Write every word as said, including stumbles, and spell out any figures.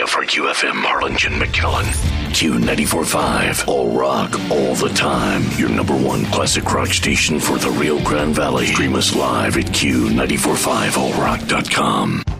area for Q F M Harlingen McKellen. Q ninety-four point five, all rock, all the time. Your number one classic rock station for the Rio Grande Valley. Stream us live at Q nine four five all rock dot com.